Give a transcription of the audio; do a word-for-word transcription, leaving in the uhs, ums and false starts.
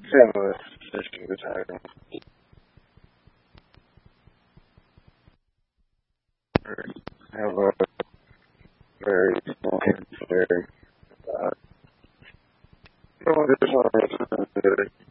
Same issue with having have a very small very uh, no, there's no reason to do it.